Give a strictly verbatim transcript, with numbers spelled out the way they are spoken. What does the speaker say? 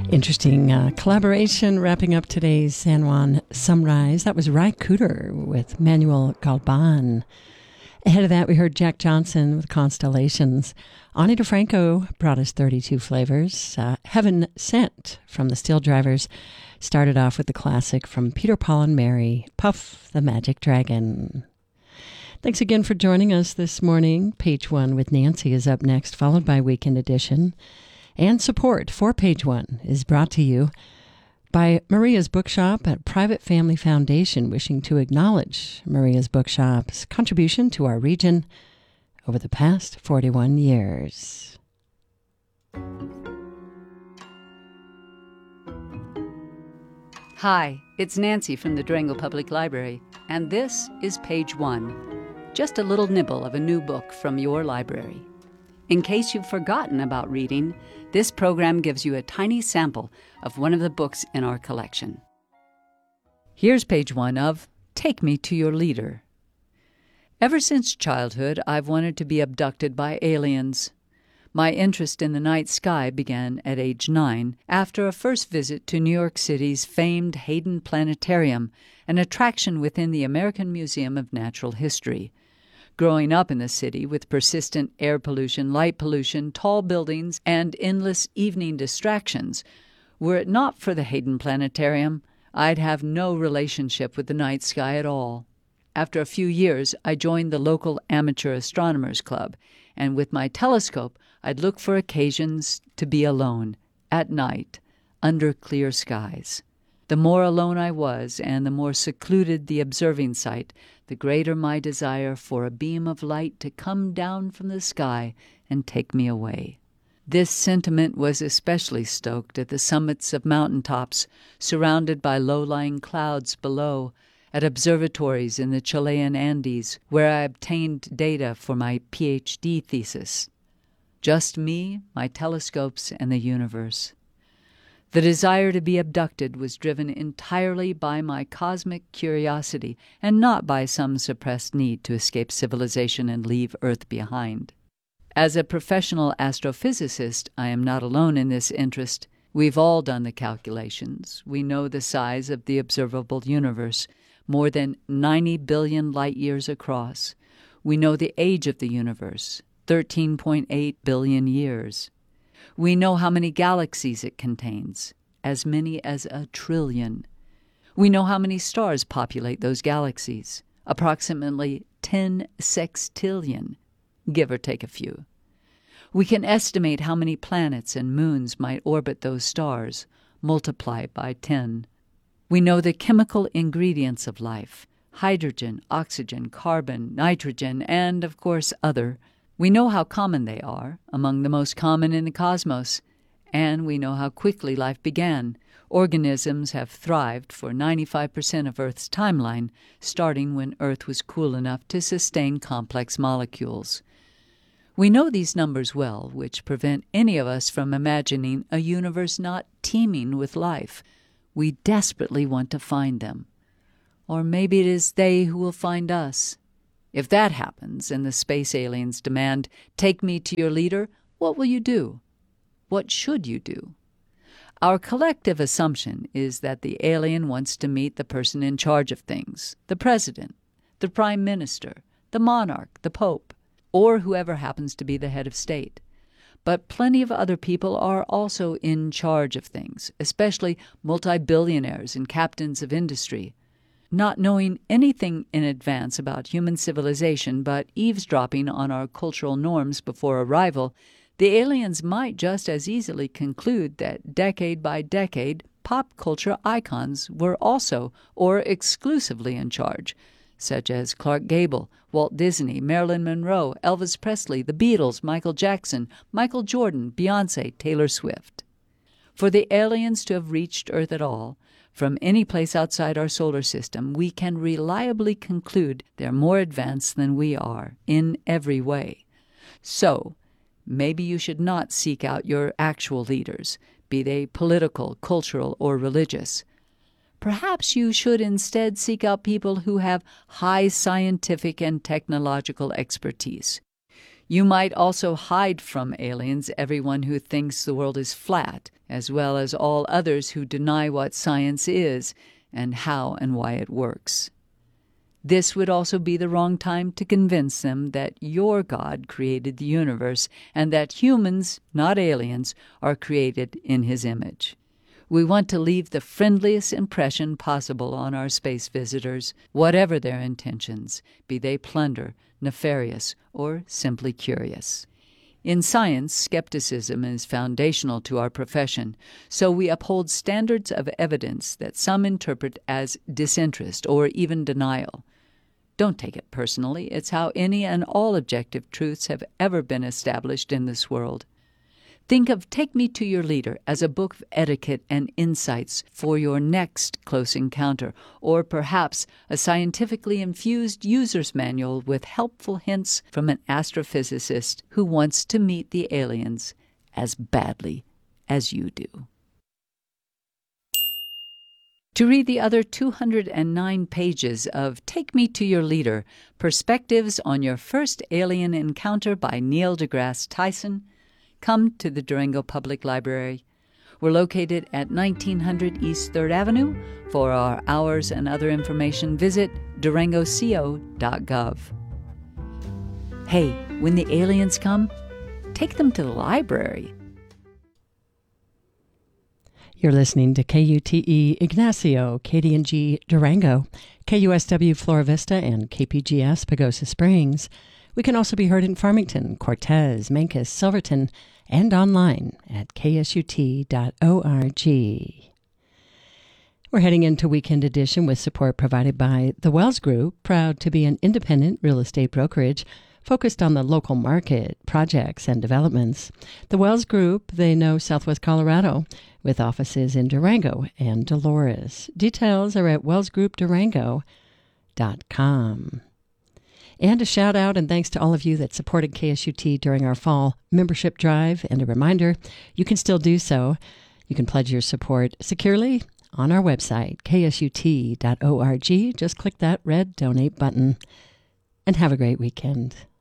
Interesting uh, collaboration wrapping up today's San Juan Sunrise. That was Ry Cooder with Manuel Galban. Ahead of that, we heard Jack Johnson with Constellations. Ani DeFranco brought us thirty-two flavors. Uh, Heaven Sent from the Steel Drivers started off with the classic from Peter, Paul, and Mary, Puff the Magic Dragon. Thanks again for joining us this morning. Page One with Nancy is up next, followed by Weekend Edition. And support for Page One is brought to you by Maria's Bookshop at Private Family Foundation, wishing to acknowledge Maria's Bookshop's contribution to our region over the past forty-one years. Hi, it's Nancy from the Durango Public Library, and this is Page One, just a little nibble of a new book from your library. In case you've forgotten about reading, this program gives you a tiny sample of one of the books in our collection. Here's page one of Take Me to Your Leader. Ever since childhood, I've wanted to be abducted by aliens. My interest in the night sky began at age nine, after a first visit to New York City's famed Hayden Planetarium, an attraction within the American Museum of Natural History. Growing up in the city with persistent air pollution, light pollution, tall buildings, and endless evening distractions, were it not for the Hayden Planetarium, I'd have no relationship with the night sky at all. After a few years, I joined the local amateur astronomers club, and with my telescope, I'd look for occasions to be alone, at night, under clear skies. The more alone I was, and the more secluded the observing site, the greater my desire for a beam of light to come down from the sky and take me away. This sentiment was especially stoked at the summits of mountaintops, surrounded by low-lying clouds below, at observatories in the Chilean Andes, where I obtained data for my P H D thesis. Just me, my telescopes, and the universe. The desire to be abducted was driven entirely by my cosmic curiosity and not by some suppressed need to escape civilization and leave Earth behind. As a professional astrophysicist, I am not alone in this interest. We've all done the calculations. We know the size of the observable universe, more than ninety billion light-years across. We know the age of the universe, thirteen point eight billion years. We know how many galaxies it contains, as many as a trillion. We know how many stars populate those galaxies, approximately ten sextillion, give or take a few. We can estimate how many planets and moons might orbit those stars, multiply by ten. We know the chemical ingredients of life, hydrogen, oxygen, carbon, nitrogen, and, of course, other. We know how common they are, among the most common in the cosmos, and we know how quickly life began. Organisms have thrived for ninety-five percent of Earth's timeline, starting when Earth was cool enough to sustain complex molecules. We know these numbers well, which prevent any of us from imagining a universe not teeming with life. We desperately want to find them. Or maybe it is they who will find us. If that happens and the space aliens demand, "Take me to your leader," what will you do? What should you do? Our collective assumption is that the alien wants to meet the person in charge of things, the president, the prime minister, the monarch, the pope, or whoever happens to be the head of state. But plenty of other people are also in charge of things, especially multi-billionaires and captains of industry. Not knowing anything in advance about human civilization but eavesdropping on our cultural norms before arrival, the aliens might just as easily conclude that decade by decade, pop culture icons were also or exclusively in charge, such as Clark Gable, Walt Disney, Marilyn Monroe, Elvis Presley, the Beatles, Michael Jackson, Michael Jordan, Beyoncé, Taylor Swift. For the aliens to have reached Earth at all, from any place outside our solar system, we can reliably conclude they're more advanced than we are, in every way. So, maybe you should not seek out your actual leaders, be they political, cultural, or religious. Perhaps you should instead seek out people who have high scientific and technological expertise. You might also hide from aliens everyone who thinks the world is flat, as well as all others who deny what science is and how and why it works. This would also be the wrong time to convince them that your God created the universe and that humans, not aliens, are created in His image. We want to leave the friendliest impression possible on our space visitors, whatever their intentions, be they plunder, nefarious, or simply curious. In science, skepticism is foundational to our profession, so we uphold standards of evidence that some interpret as disinterest or even denial. Don't take it personally. It's how any and all objective truths have ever been established in this world. Think of Take Me to Your Leader as a book of etiquette and insights for your next close encounter, or perhaps a scientifically infused user's manual with helpful hints from an astrophysicist who wants to meet the aliens as badly as you do. To read the other two hundred nine pages of Take Me to Your Leader, Perspectives on Your First Alien Encounter by Neil deGrasse Tyson, come to the Durango Public Library. We're located at nineteen hundred East third Avenue. For our hours and other information, visit durango co dot gov. Hey, when the aliens come, take them to the library. You're listening to K U T E Ignacio, K D N G Durango, K U S W Flora Vista, and K P G S Pagosa Springs. We can also be heard in Farmington, Cortez, Mancos, Silverton, and online at k s u t dot org. We're heading into Weekend Edition with support provided by the Wells Group, proud to be an independent real estate brokerage focused on the local market, projects, and developments. The Wells Group, they know Southwest Colorado, with offices in Durango and Dolores. Details are at wells group durango dot com. And a shout out and thanks to all of you that supported K S U T during our fall membership drive. And a reminder, you can still do so. You can pledge your support securely on our website, k s u t dot org. Just click that red donate button and have a great weekend.